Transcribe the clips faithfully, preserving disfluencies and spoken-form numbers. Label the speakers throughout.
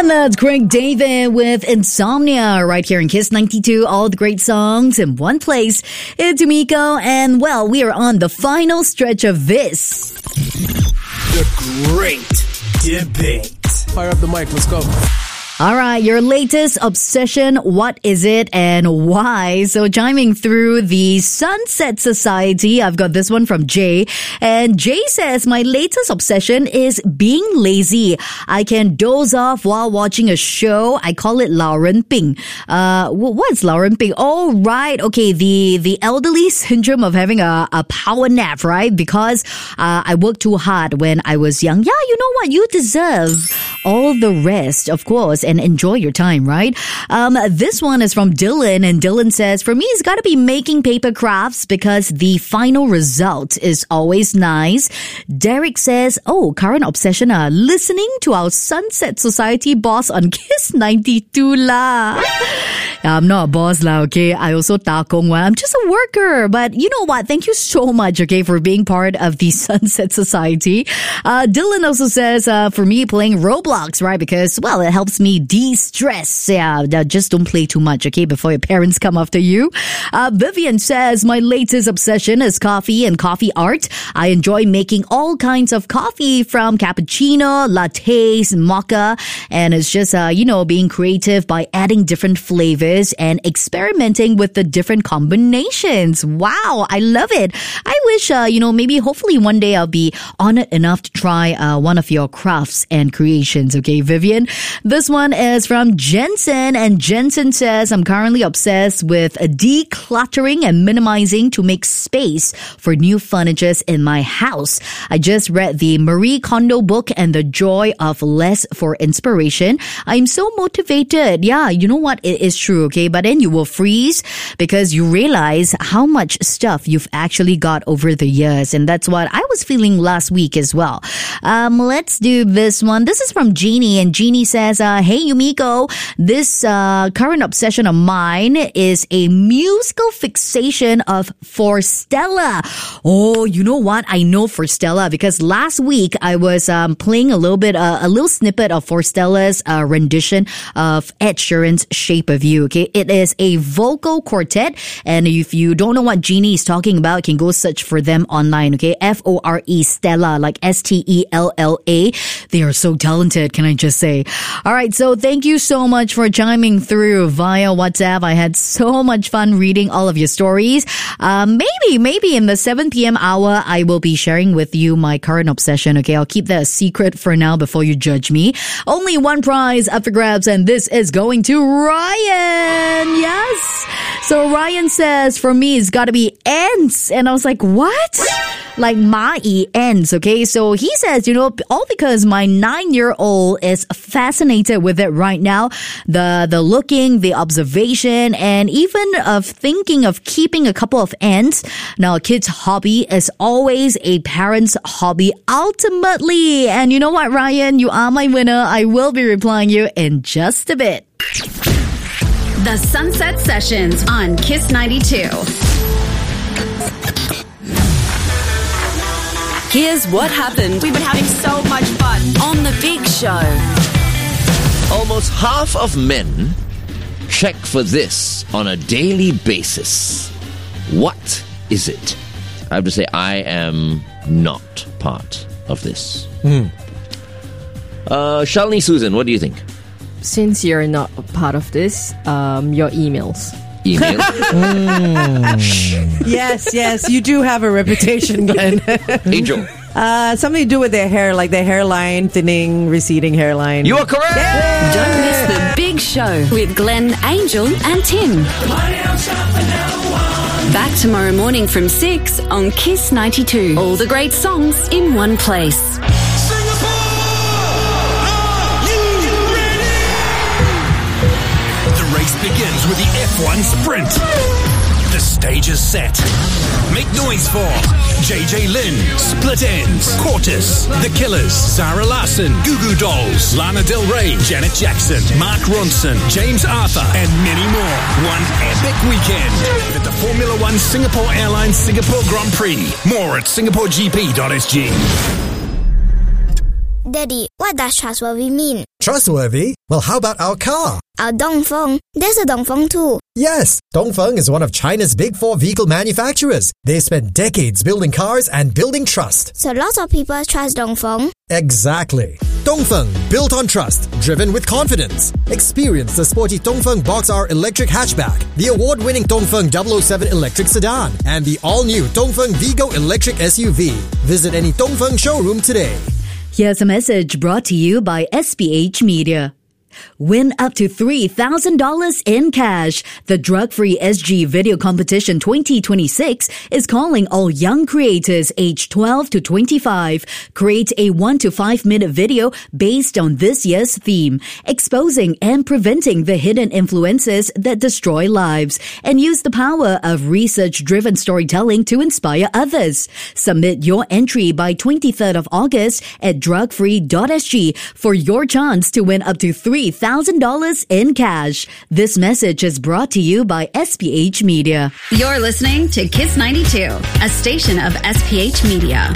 Speaker 1: And that's Craig David with Insomnia right here in Kiss ninety-two. All the great songs in one place. It's Yumiko, and well, we are on the final stretch of this.
Speaker 2: The Great Debate.
Speaker 3: Fire up the mic, let's go.
Speaker 1: All right, your latest obsession, what is it and why? So chiming through the Sunset Society, I've got this one from Jay. And Jay says, my latest obsession is being lazy. I can doze off while watching a show. I call it Lao Ren Ping. Uh, what's Lao Ren Ping? Oh, right. Okay, the, the elderly syndrome of having a, a power nap, right? Because uh, I worked too hard when I was young. Yeah, you know what? You deserve all the rest, of course, and enjoy your time, right? Um, this one is from Dylan, and Dylan says, for me, it's got to be making paper crafts because the final result is always nice. Derek says, oh, current obsession, uh, listening to our Sunset Society boss on Kiss ninety-two lah. I'm not a boss lah, okay? I also takong one. I'm just a worker. But you know what? Thank you so much, okay, for being part of the Sunset Society. Uh, Dylan also says, uh, for me, playing Roblox, right? Because, well, it helps me de-stress. Yeah, just don't play too much, okay, before your parents come after you. Uh, Vivian says, my latest obsession is coffee and coffee art. I enjoy making all kinds of coffee, from cappuccino, lattes, mocha, and it's just, uh, you know, being creative by adding different flavors and experimenting with the different combinations. Wow, I love it. I wish, uh, you know, maybe hopefully one day I'll be honored enough to try uh, one of your crafts and creations, okay, Vivian? This one is from Jensen, and Jensen says, I'm currently obsessed with decluttering and minimizing to make space for new furniture in my house. I just read the Marie Kondo book and The Joy of Less for inspiration. I'm so motivated. Yeah, you know what? It is true, okay? But then you will freeze because you realize how much stuff you've actually got over the years. And that's what I was feeling last week as well. Um, let's do this one. This is from Jeannie, and Jeannie says, uh, hey, Yumiko, this uh, current obsession of mine is a musical fixation of Forstella. Oh, you know what? I know Forstella because last week I was um, playing a little bit, uh, a little snippet of Forstella's uh, rendition of Ed Sheeran's Shape of You. Okay, it is a vocal quartet, and if you don't know what Jeannie is talking about, you can go search for them online. Okay, F O R E Stella, like S T E L L A. They are so talented, can I just say? All right, so thank you so much for chiming through via WhatsApp. I had so much fun reading all of your stories. Um, maybe, maybe in the seven p.m. hour, I will be sharing with you my current obsession. Okay, I'll keep that a secret for now before you judge me. Only one prize up for grabs, and this is going to Ryan. Yes. So Ryan says, for me, it's got to be ants. And I was like, what? Like mai ants, okay? So he says, you know, all because my nine-year-old is fascinated with it right now. The the looking, the observation, and even of thinking of keeping a couple of ants. Now, a kid's hobby is always a parent's hobby ultimately. And you know what, Ryan? You are my winner. I will be replying you in just a bit.
Speaker 4: The Sunset Sessions on Kiss ninety-two. Here's what happened.
Speaker 5: We've been having so much fun
Speaker 4: on The Big Show.
Speaker 6: Almost half of men check for this on a daily basis. What is it? I have to say, I am not part of this.
Speaker 3: Mm.
Speaker 6: Uh, Shalini Susan, what do you think?
Speaker 7: Since you're not a part of this, um, your emails.
Speaker 6: Email?
Speaker 3: mm.
Speaker 8: Yes, yes, you do have a reputation, Glenn.
Speaker 6: Angel.
Speaker 8: Uh, something to do with their hair, like their hairline, thinning, receding hairline.
Speaker 6: You are correct!
Speaker 4: Yay! Don't miss The Big Show with Glenn, Angel and Tim. Back tomorrow morning from six on Kiss ninety-two. All the great songs in one place.
Speaker 2: Begins with the F one Sprint. The stage is set. Make noise for J J Lin, Split Enz, Cortis, The Killers, Zara Larsson, Goo Goo Dolls, Lana Del Rey, Janet Jackson, Mark Ronson, James Arthur, and many more. One epic weekend at the Formula One Singapore Airlines Singapore Grand Prix. More at singapore g p dot s g.
Speaker 5: Daddy, what does trustworthy mean?
Speaker 9: Trustworthy? Well, how about our car?
Speaker 5: Our Dongfeng. There's a Dongfeng too.
Speaker 9: Yes, Dongfeng is one of China's big four vehicle manufacturers. They spent decades building cars and building trust.
Speaker 5: So lots of people trust Dongfeng?
Speaker 9: Exactly. Dongfeng, built on trust, driven with confidence. Experience the sporty Dongfeng Box R electric hatchback, the award-winning Dongfeng double oh seven electric sedan, and the all-new Dongfeng Vigo electric S U V. Visit any Dongfeng showroom today.
Speaker 1: Here's a message brought to you by S P H Media. Win up to three thousand dollars in cash. The Drug-Free S G Video Competition twenty twenty-six is calling all young creators aged twelve to twenty-five. Create a one to five minute video based on this year's theme, exposing and preventing the hidden influences that destroy lives, and use the power of research-driven storytelling to inspire others. Submit your entry by twenty-third of August at drug free dot s g for your chance to win up to three thousand dollars in cash. This message is brought to you by S P H Media.
Speaker 4: You're listening to Kiss ninety-two, a station of S P H Media.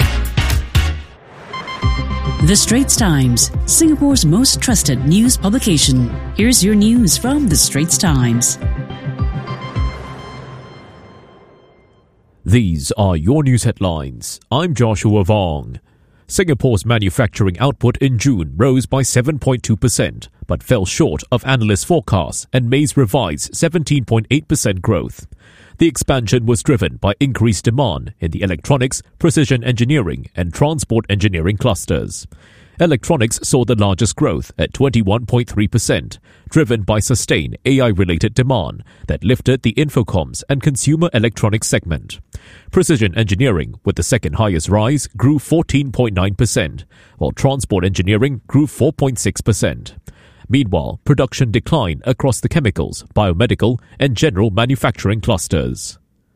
Speaker 10: The Straits Times, Singapore's most trusted news publication. Here's your news from The Straits Times.
Speaker 11: These are your news headlines. I'm Joshua Vong. Singapore's manufacturing output in June rose by seven point two percent, but fell short of analyst forecasts and May's revised seventeen point eight percent growth. The expansion was driven by increased demand in the electronics, precision engineering, and transport engineering clusters. Electronics saw the largest growth at twenty-one point three percent, driven by sustained A I-related demand that lifted the infocoms and consumer electronics segment. Precision engineering, with the second highest rise, grew fourteen point nine percent, while transport engineering grew four point six percent. Meanwhile, production declined across the chemicals, biomedical, and general manufacturing clusters.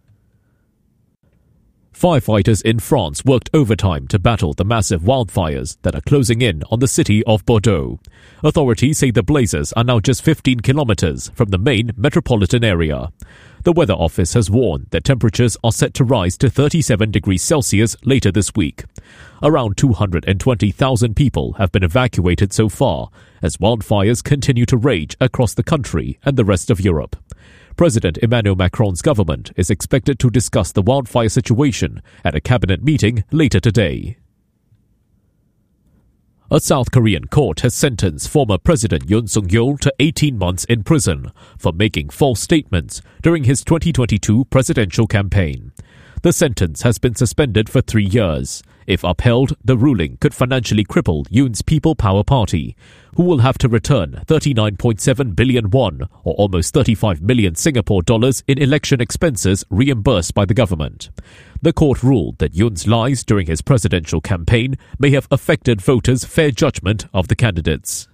Speaker 11: Firefighters in France worked overtime to battle the massive wildfires that are closing in on the city of Bordeaux. Authorities say the blazes are now just fifteen kilometers from the main metropolitan area. The Weather Office has warned that temperatures are set to rise to thirty-seven degrees Celsius later this week. Around two hundred twenty thousand people have been evacuated so far, as wildfires continue to rage across the country and the rest of Europe. President Emmanuel Macron's government is expected to discuss the wildfire situation at a cabinet meeting later today. A South Korean court has sentenced former President Yoon Suk-yeol to eighteen months in prison for making false statements during his twenty twenty-two presidential campaign. The sentence has been suspended for three years. If upheld, the ruling could financially cripple Yoon's People Power Party, who will have to return thirty-nine point seven billion won, or almost thirty-five million Singapore dollars in election expenses reimbursed by the government. The court ruled that Yoon's lies during his presidential campaign may have affected voters' fair judgment of the candidates.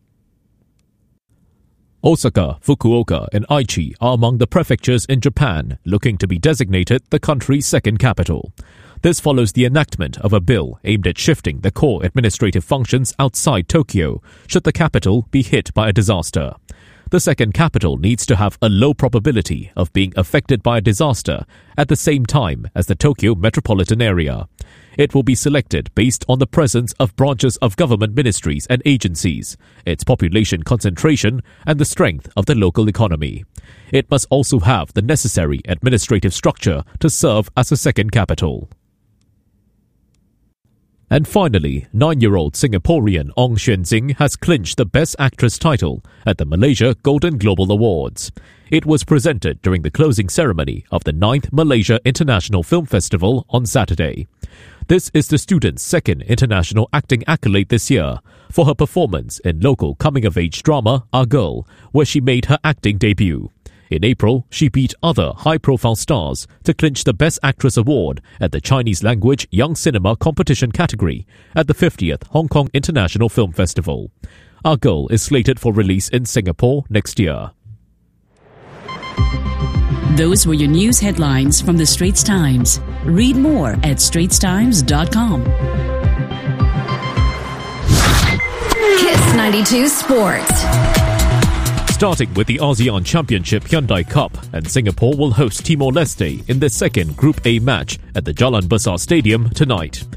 Speaker 11: Osaka, Fukuoka, and Aichi are among the prefectures in Japan looking to be designated the country's second capital. This follows the enactment of a bill aimed at shifting the core administrative functions outside Tokyo, should the capital be hit by a disaster. The second capital needs to have a low probability of being affected by a disaster at the same time as the Tokyo metropolitan area. It will be selected based on the presence of branches of government ministries and agencies, its population concentration, and the strength of the local economy. It must also have the necessary administrative structure to serve as a second capital. And finally, nine-year-old Singaporean Ong Xuan Xing has clinched the Best Actress title at the Malaysia Golden Global Awards. It was presented during the closing ceremony of the ninth Malaysia International Film Festival on Saturday. This is the student's second international acting accolade this year for her performance in local coming-of-age drama Our Girl, where she made her acting debut. In April, she beat other high-profile stars to clinch the Best Actress award at the Chinese Language Young Cinema Competition category at the fiftieth Hong Kong International Film Festival. Our Girl is slated for release in Singapore next year.
Speaker 10: Those were your news headlines from The Straits Times. Read more at straits times dot com.
Speaker 4: Kiss ninety-two Sports.
Speaker 11: Starting with the ASEAN Championship Hyundai Cup, and Singapore will host Timor-Leste in their second Group A match at the Jalan Besar Stadium tonight.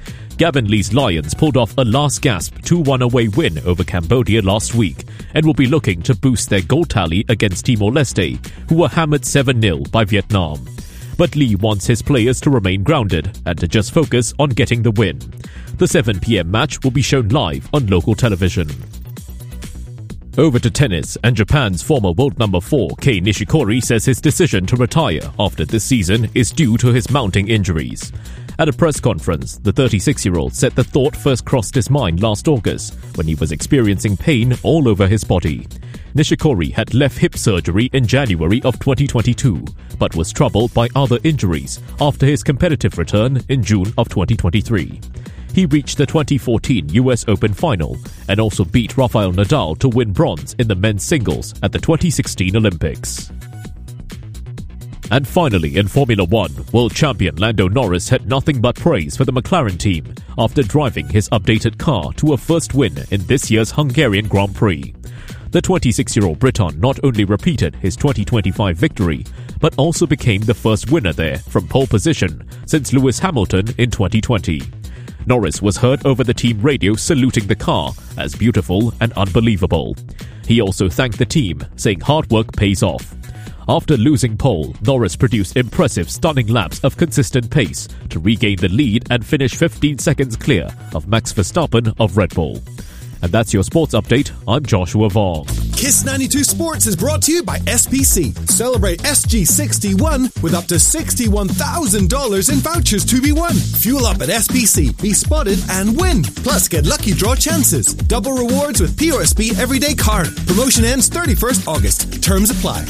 Speaker 11: Gavin Lee's Lions pulled off a last-gasp two one away win over Cambodia last week and will be looking to boost their goal tally against Timor-Leste, who were hammered seven nil by Vietnam. But Lee wants his players to remain grounded and to just focus on getting the win. The seven p.m. match will be shown live on local television. Over to tennis, and Japan's former world number four, Kei Nishikori, says his decision to retire after this season is due to his mounting injuries. At a press conference, the thirty-six-year-old said the thought first crossed his mind last August when he was experiencing pain all over his body. Nishikori had left hip surgery in January of twenty twenty-two, but was troubled by other injuries after his competitive return in June of twenty twenty-three. He reached the twenty fourteen U S Open final and also beat Rafael Nadal to win bronze in the men's singles at the twenty sixteen Olympics. And finally, in Formula One, world champion Lando Norris had nothing but praise for the McLaren team after driving his updated car to a first win in this year's Hungarian Grand Prix. The twenty-six-year-old Briton not only repeated his twenty twenty-five victory, but also became the first winner there from pole position since Lewis Hamilton in twenty twenty. Norris was heard over the team radio saluting the car as beautiful and unbelievable. He also thanked the team, saying hard work pays off. After losing pole, Norris produced impressive stunning laps of consistent pace to regain the lead and finish fifteen seconds clear of Max Verstappen of Red Bull. And that's your sports update. I'm Joshua Vaughn.
Speaker 12: Kiss ninety-two Sports is brought to you by S P C. Celebrate S G sixty-one with up to sixty-one thousand dollars in vouchers to be won. Fuel up at S P C, be spotted and win. Plus get lucky draw chances. Double rewards with P R S P Everyday Card. Promotion ends thirty-first August. Terms apply.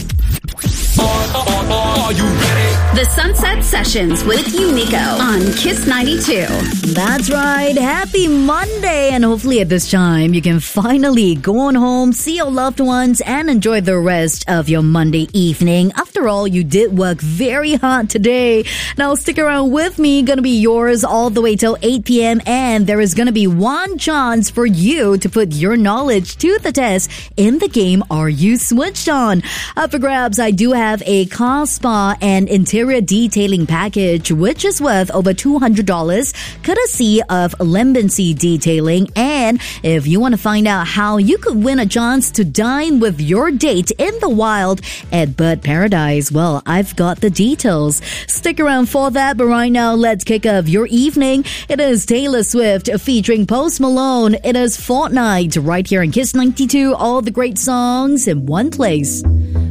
Speaker 2: Are you ready?
Speaker 4: The Sunset Sessions with Unico on Kiss ninety-two.
Speaker 1: That's right. Happy Monday. And hopefully at this time, you can finally go on home, see your loved ones, and enjoy the rest of your Monday evening. After all, you did work very hard today. Now stick around with me. Gonna be yours all the way till eight p.m. And there is gonna be one chance for you to put your knowledge to the test in the game Are You Switched On? Up for grabs, I do have a car spa and interior detailing package, which is worth over two hundred dollars, courtesy of Lembency Detailing. And if you want to find out how you could win a chance to dine with your date in the wild at Bird Paradise, well, I've got the details. Stick around for that, but right now, let's kick off your evening. It is Taylor Swift featuring Post Malone. It is Fortnite right here in Kiss ninety-two. All the great songs in one place.